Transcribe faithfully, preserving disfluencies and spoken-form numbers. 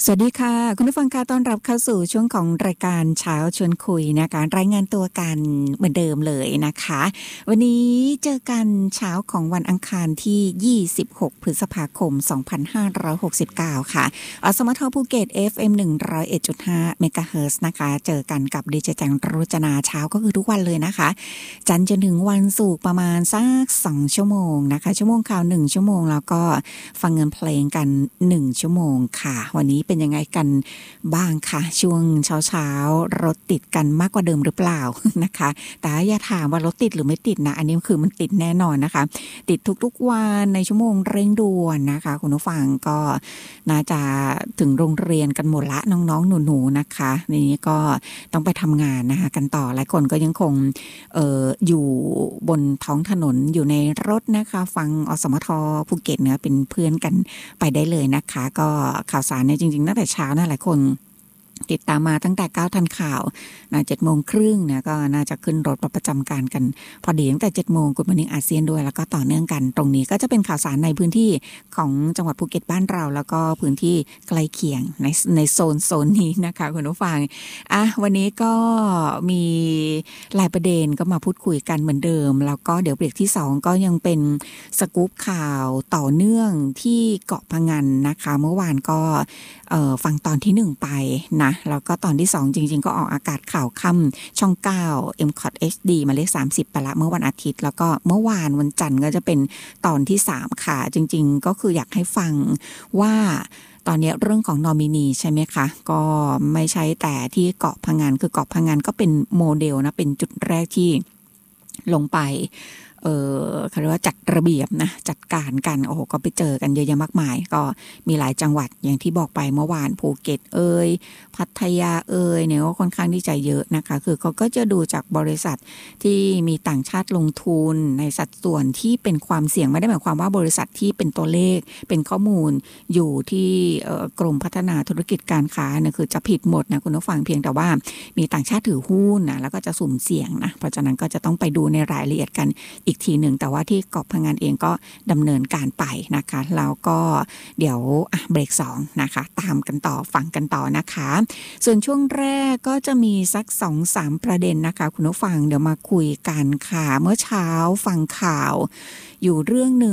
สวัสดีค่ะคุณผู้ฟังค่ะต้อนรับเข้าสู่ช่วงของรายการเช้าชวนคุยนะคะรายงานตัวกันเหมือนเดิมเลยนะคะวันนี้เจอกันเช้าของวันอังคารที่ยี่สิบหกพฤษภาคมสองพันห้าร้อยหกสิบเก้าค่ะอสมทภูเก็ต เอฟ เอ็ม หนึ่งร้อยเอ็ดจุดห้า เมกะเฮิรตซ์นะคะเจอกันกับดีเจแจงรจนาเช้าก็คือทุกวันเลยนะคะจันทร์จนถึงวันศุกร์ประมาณสักสองชั่วโมงนะคะชั่วโมงข่าวหนึ่งชั่วโมงแล้วก็ฟังเงินเพลงกันหนึ่งชั่วโมงค่ะวันนี้เป็นยังไงกันบ้างคะช่วงเช้าๆรถติดกันมากกว่าเดิมหรือเปล่านะคะแต่อย่าถามว่ารถติดหรือไม่ติดนะอันนี้คือมันติดแน่นอนนะคะติดทุกๆวันในชั่วโมงเร่งด่วนนะคะคุณผู้ฟังก็น่าจะถึงโรงเรียนกันหมดละน้องๆหนูๆนะคะนี่ก็ต้องไปทำงานนะคะกันต่อหลายคนก็ยังคงเอ่ออยู่บนท้องถนนอยู่ในรถนะคะฟังอสมทภูเก็ตเนี่ยเป็นเพื่อนกันไปได้เลยนะคะก็ข่าวสารเนี่ยจริงๆตั้งแต่เช้านะหลายคนติดตามมาตั้งแต่เก้าทันข่าวนะเจ็ดโมงครึ่งเนี่ยก็น่าจะขึ้นรถประจำการกันพอดีตั้งแต่เจ็ดโมงกุดมอร์นิ่งอาเซียนด้วยแล้วก็ต่อเนื่องกันตรงนี้ก็จะเป็นข่าวสารในพื้นที่ของจังหวัดภูเก็ตบ้านเราแล้วก็พื้นที่ใกล้เคียงในในโซนโซนนี้นะคะคุณผู้ฟังอ่ะวันนี้ก็มีหลายประเด็นก็มาพูดคุยกันเหมือนเดิมแล้วก็เดี๋ยวเบรกที่สองก็ยังเป็นสกู๊ปข่าวต่อเนื่องที่เกาะพะงันนะคะเมื่อวานก็เอ่อฟังตอนที่หนึ่งไปนะแล้วก็ตอนที่สองจริงๆก็ออกอากาศข่าวค่ำช่องเก้า เอ็ม คอท เอช ดี หมายเลขสามสิบไปละเมื่อวันอาทิตย์แล้วก็เมื่อวานวันจันทร์ก็จะเป็นตอนที่สามค่ะจริงๆก็คืออยากให้ฟังว่าตอนนี้เรื่องของนอมินีใช่ไหมคะก็ไม่ใช่แต่ที่เกาะพะงันคือเกาะพะงันก็เป็นโมเดลนะเป็นจุดแรกที่ลงไปเออเขาเรียกว่าจัดระเบียบนะจัดการกันโอ้โหก็ไปเจอกันเยอะแยะมากมายก็มีหลายจังหวัดอย่างที่บอกไปเมื่อวานภูเก็ตเอ่ยพัทยาเอ่ยเนี่ยก็ค่อนข้างที่จะเยอะนะคะคือเขาก็จะดูจากบริษัทที่มีต่างชาติลงทุนในสัดส่วนที่เป็นความเสี่ยงไม่ได้หมายความว่าบริษัทที่เป็นตัวเลขเป็นข้อมูลอยู่ที่กรมพัฒนาธุรกิจการค้าเนี่ยคือจะผิดหมดนะคุณผู้ฟังเพียงแต่ว่ามีต่างชาติถือหุ้นนะแล้วก็จะสุ่มเสี่ยงนะเพราะฉะนั้นก็จะต้องไปดูในรายละเอียดกันอีกทีหนึ่งแต่ว่าที่เกาะพะงันเองก็ดำเนินการไปนะคะแล้วก็เดี๋ยวอ่ะเบรกสองนะคะตามกันต่อฟังกันต่อนะคะส่วนช่วงแรกก็จะมีสัก สองถึงสาม ประเด็นนะคะคุณผู้ฟังเดี๋ยวมาคุยกันค่ะเมื่อเช้าฟังข่าวอยู่เรื่องนึง